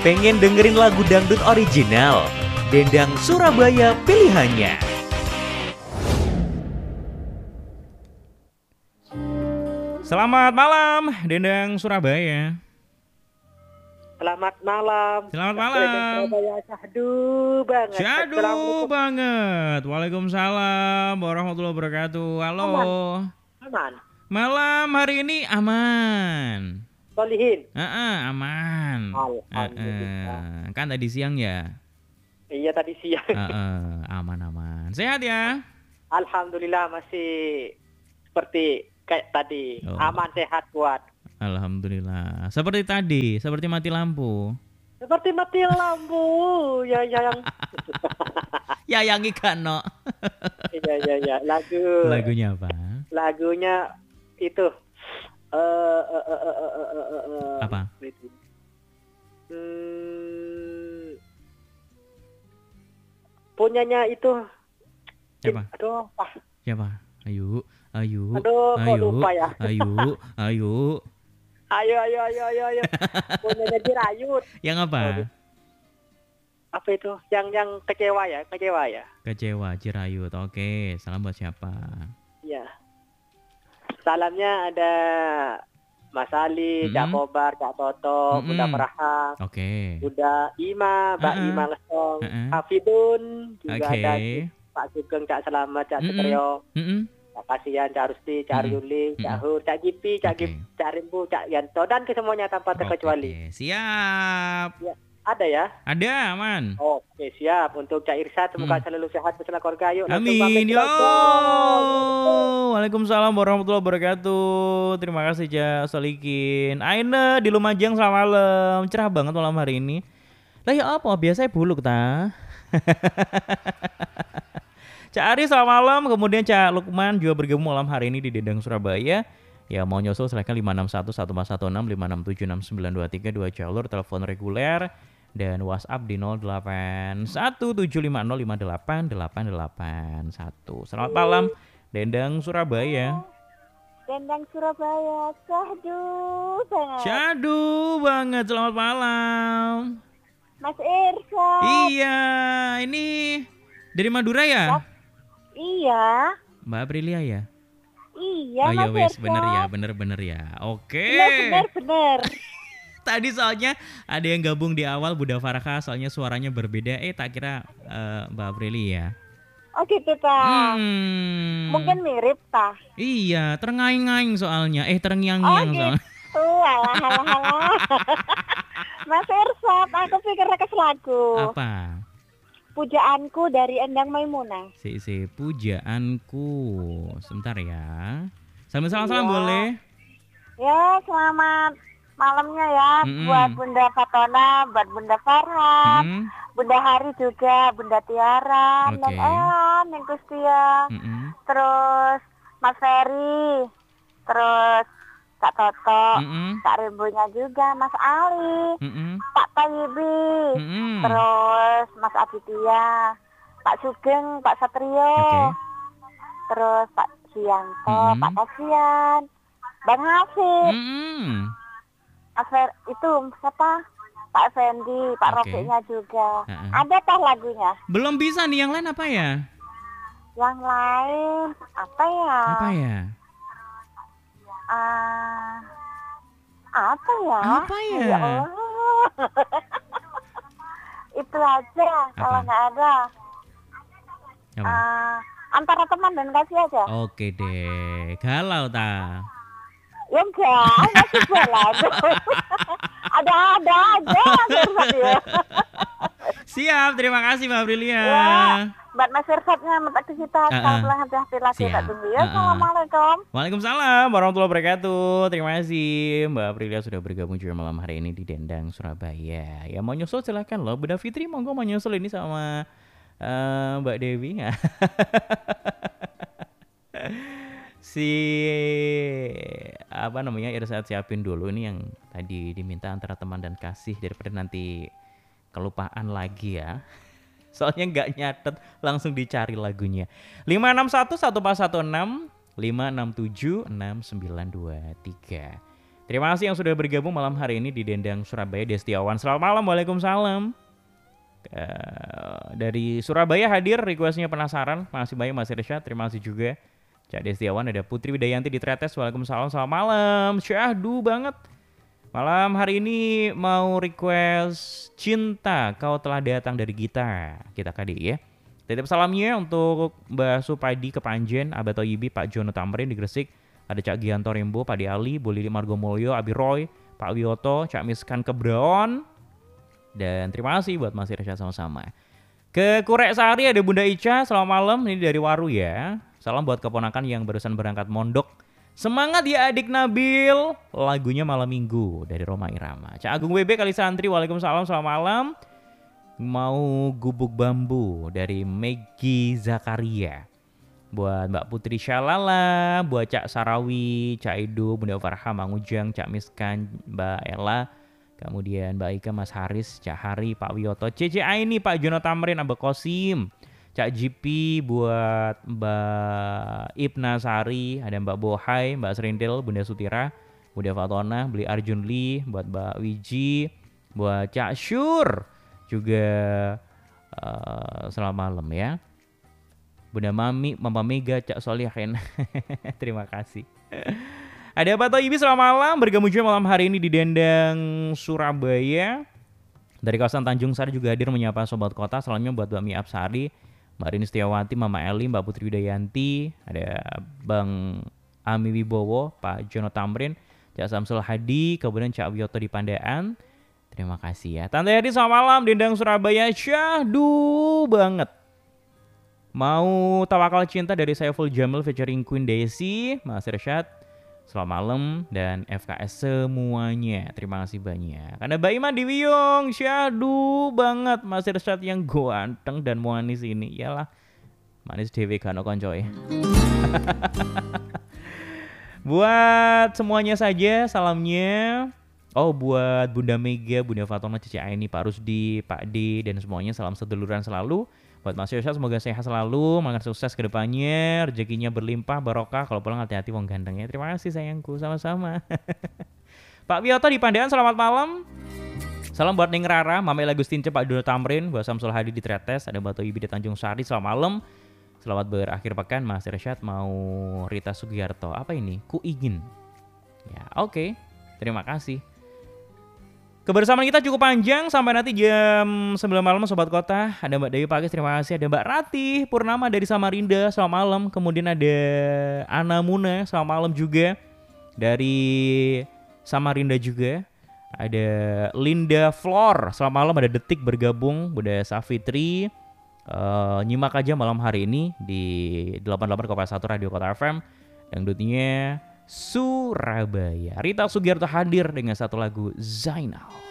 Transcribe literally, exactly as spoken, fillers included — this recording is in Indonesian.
Pengen dengerin lagu dangdut original? Dendang Surabaya pilihannya. Selamat malam, Dendang Surabaya. Selamat malam. Selamat malam. Surabaya syahdu banget. Syahdu banget. Waalaikumsalam warahmatullahi wabarakatuh. Halo. Aman. Aman. Malam hari ini aman. Solihin. Uh-uh, aman. Alhamdulillah. Uh-uh. Kan tadi siang ya? Iya tadi siang. Uh-uh, aman-aman. Sehat ya? Alhamdulillah masih seperti kayak tadi. Oh. Aman, sehat, kuat. Alhamdulillah. Seperti tadi, seperti mati lampu. Seperti mati lampu. Ya yang. Ya yang ikan no. Iya iya iya. Lagu. Lagunya apa? Lagunya itu. Uh, uh, uh, uh, uh, uh, uh, uh, apa? Hmm, punyanya itu. Siapa? Aduh, ah. Siapa? Ayu, ayu, aduh, ayu, lupa ya. ayu, ayu. Ayo, ayo, ayo, ayo, ayo. Punyanya Jirayut. Yang apa? Aduh. Apa itu? Yang yang kecewa ya, kecewa ya. Kecewa, Jirayut. Oke, salam buat siapa? Iya. Salamnya ada Mas Ali, mm-hmm. Cak Kobar, Cak Toto, mm-hmm. Bunda Farhan, okay. Bunda Ima, Mbak uh-uh. Ima Lesong, uh-uh. Hafidun, juga okay. ada Pak Sugeng, Cak Selamat, Cak mm-hmm. Sutrio, mm-hmm. Cak Kasian, Cak Rusti, Cak Yuli, mm-hmm. Cak Hur, Cak Gipi, Cak okay. Gip, Cak Rimbu, Cak Yanto, dan kesemuanya tanpa terkecuali. Okay. Siap. Ya. Ada ya? Ada, aman. Oke, siap. Untuk Cak Irsad, semoga hmm. selalu sehat bersama keluarga. Yuk, amin. Yo. Waalaikumsalam warahmatullahi wabarakatuh. Terima kasih, Cak Solikin. Aina di Lumajang, selamat malam. Cerah banget malam hari ini. Lah ya apa? Biasanya buluk, ta? Cak Ari, selamat malam. Kemudian Cak Lukman juga bergabung malam hari ini di Dendang Surabaya. Ya, mau nyusul silakan lima enam satu satu empat satu enam lima enam tujuh enam sembilan dua tiga, dua jalur telepon reguler dan WhatsApp di nol delapan satu tujuh lima nol lima delapan delapan delapan satu. Selamat malam Dendang Surabaya. Dendang Surabaya, syahdu banget. Syahdu banget, selamat malam. Mas Irsa. Iya, ini dari Madura ya? Iya. Mbak Aprilia ya? Iya, oh, Mas ya wes, Irsa. bener ya, bener-bener ya. Oke. Bener, bener, bener. Tadi soalnya ada yang gabung di awal Bunda Farha, soalnya suaranya berbeda. Eh tak kira uh, Mbak Aprili ya. Oh gitu ta. Hmm. Mungkin mirip ta. Iya, terngaing-ngaing soalnya. Eh terngiang-ngiang oh, gitu. soalnya. Oh alah alah alah. Mas Irsat, aku pikir ke lagu. Apa? Pujaanku dari Endang Maimunah. Si si pujaanku. Sebentar ya. Sambil salam-salam iya. boleh? Ya, selamat malamnya ya mm-hmm. buat Bunda Fatona, buat Bunda Farhan, mm-hmm. Bunda Hari juga, Bunda Tiara, okay. dan Elan, yang Kustia, mm-hmm. terus Mas Ferry, terus Kak Toto, mm-hmm. Kak Rimbunya juga, Mas Ali, mm-hmm. Pak Tayibi, mm-hmm. terus Mas Aditya, Pak Sugeng, Pak Satrio, okay. terus Pak Sianto, mm-hmm. Pak Kasian, Bang Hafid. Mm-hmm. Afer itu siapa? Pak Fendi, Pak okay. Rofinya juga. Uh-uh. Ada tah lagunya? Belum bisa nih, yang lain apa ya? Yang lain apa ya? Apa ya? Uh, apa ya? Apa ya? Ya Allah. Itu aja apa? Kalau nggak ada. Uh, antara teman dan kasih aja. Oke deh, galau ta. Ya enggak, masih jalan. Ada-ada aja. Siap, terima kasih Mbak Aprilia. Ya, Mbak Mas Irsatnya aktivitas. Kalau hati-hati lagi tak tunggu ya. Assalamualaikum. Waalaikumsalam warahmatullahi wabarakatuh. Terima kasih Mbak Aprilia sudah bergabung juga malam hari ini di Dendang Surabaya. Ya mau nyusul silahkan loh. Bunda Fitri monggo mau nyusul ini sama uh, Mbak Dewi. Si apa namanya Irsat siapin dulu ini yang tadi diminta antara teman dan kasih daripada nanti kelupaan lagi ya. Soalnya nggak nyatet, langsung dicari lagunya. lima enam satu satu empat satu enam lima enam tujuh enam sembilan dua tiga Terima kasih yang sudah bergabung malam hari ini di Dendang Surabaya. Destiawan, selamat malam. Waalaikumsalam. Uh, dari Surabaya hadir, requestnya penasaran. Masih banyak Mas Irsyad, terima kasih juga. Cak Destiawan, ada Putri Widayanti di Tretes. Waalaikumsalam, selamat malam. Syahdu banget. Malam hari ini mau request Cinta Kau Telah Datang dari Gita. Kita kadi ya. Titip salamnya untuk Mbak Supadi Kepanjen, Abah Toyibi, Pak Jono Tamrin di Gresik. Ada Cak Gianto Rembo, Pak Di Ali, Bu Lili Margomulyo, Abi Roy, Pak Wiyoto, Cak Miskan Kebron. Dan terima kasih buat Mas Irsyad sama-sama. Ke Kurek Sari ada Bunda Ica, selamat malam. Ini dari Waru ya. Salam buat keponakan yang barusan berangkat mondok. Semangat ya adik Nabil. Lagunya Malam Minggu dari Roma Irama. Cak Agung W B Kali Santri, waalaikumsalam, selamat malam. Mau Gubuk Bambu dari Megi Zakaria. Buat Mbak Putri Syalala, buat Cak Sarawi, Cak Edo, Bunda Farha, Mang Ujang, Cak Miskan, Mbak Ella, kemudian Mbak Ika, Mas Haris, Cak Hari, Pak Wiyoto, C C Aini, Pak Jono Tamrin, Abah Kosim, Cak G P, buat Mbak Ibna Sari, ada Mbak Bohai, Mbak Serindil, Bunda Sutira, Bunda Fatona, Beli Arjun Lee, buat Mbak Wiji, buat Cak Syur, juga uh, selamat malam ya. Bunda Mami, Mama Mega, Cak Solihin. Terima kasih. Ada Pak Toyibi, selamat malam. Bergabung juga malam hari ini di Dendang Surabaya. Dari kawasan Tanjung Sari juga hadir menyapa Sobat Kota. Salamnya buat Mbak Mi Absari, Mbak Rini Setiawati, Mama Eli, Mbak Putri Widayanti. Ada Bang Ami Wibowo, Pak Jono Tamrin, Cak Samsul Hadi, kemudian Cak Wiyoto di Pandaan. Terima kasih ya. Tante Hedi, selamat malam. Dendang Surabaya, syahdu banget. Mau Tawakal Cinta dari Saiful Jamil featuring Queen Daisy, Mas Irsyad, selamat malam, dan F K S semuanya. Terima kasih banyak. Ada Mbak Iman di Wiyong, syahdu banget Mas Irsyad yang ganteng dan manis ini. Iyalah, manis dewe kano koncoy. Buat semuanya saja salamnya. Oh, buat Bunda Mega, Bunda Fatona, Cici Aini, Pak Rusdi, Pak D, dan semuanya salam seduluran selalu. Buat Mas Irsyad semoga sehat selalu, makin sukses ke depannya, rezekinya berlimpah, barokah. Kalau pulang hati-hati wong ganteng ya. Terima kasih sayangku, sama-sama. Pak Wiyoto di Pandaan, selamat malam. Salam buat Ning Rara, Mama Agustince, Pak Dono Tamrin, buat Samsul Hadi di Tretes, ada Mbak Toyibi di Tanjung Sari, selamat malam. Selamat berakhir pekan, Mas Irsyad. Mau Rita Sugiarto, apa ini? Ku ingin. Ya, oke. Okay. Terima kasih. Kebersamaan kita cukup panjang sampai nanti jam sembilan malam Sobat Kota. Ada Mbak Dewi Pakis, terima kasih. Ada Mbak Ratih Purnama dari Samarinda, selamat malam. Kemudian ada Ana Muna, selamat malam juga. Dari Samarinda juga. Ada Linda Flor, selamat malam. Ada Detik bergabung. Bunda Safitri. Uh, nyimak aja malam hari ini di delapan puluh delapan koma satu Radio Kota F M. Dangdutnya Surabaya. Rita Sugiarto hadir dengan satu lagu Zainal.